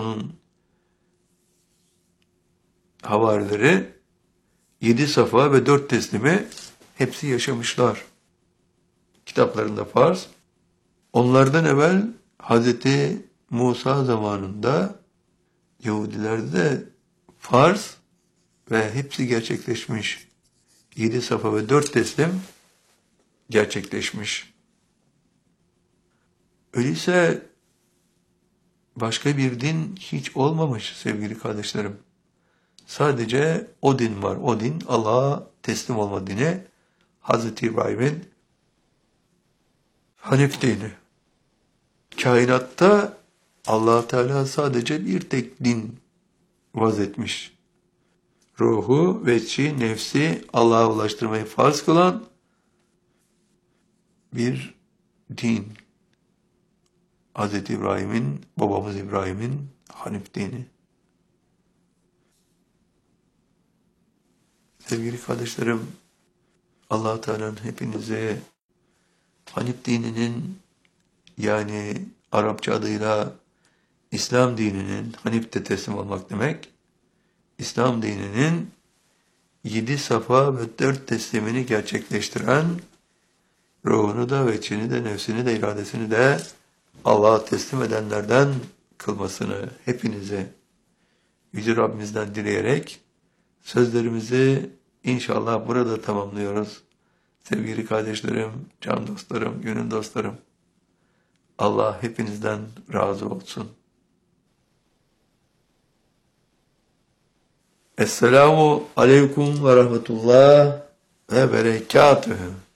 onun havarileri 7 safa ve 4 teslimi hepsi yaşamışlar. Kitaplarında farz. Onlardan evvel Hazreti Musa zamanında Yahudilerde de farz ve hepsi gerçekleşmiş. 7 safa ve 4 teslim gerçekleşmiş. Öyleyse başka bir din hiç olmamış sevgili kardeşlerim. Sadece o din var. O din Allah'a teslim olma dini. Hazreti İbrahim'in Hanif dini. Kainatta Allah Teala sadece bir tek din vazetmiş. Ruhu, veçi, nefsi Allah'a ulaştırmayı farz kılan bir din. Hazreti İbrahim'in, babamız İbrahim'in Hanif dini. Sevgili kardeşlerim, Allah Teala'nın hepinize Hanif dininin, yani Arapça adıyla İslam dininin, Hanif'te teslim olmak demek, İslam dininin 7 safa ve 4 teslimini gerçekleştiren, ruhunu da, veçini de, nefsini de, iradesini de Allah'a teslim edenlerden kılmasını hepinize Yüce Rabbimizden dileyerek sözlerimizi inşallah burada tamamlıyoruz. Sevgili kardeşlerim, can dostlarım, gönül dostlarım, Allah hepinizden razı olsun. Esselamu aleyküm ve rahmetullah ve berekatühü.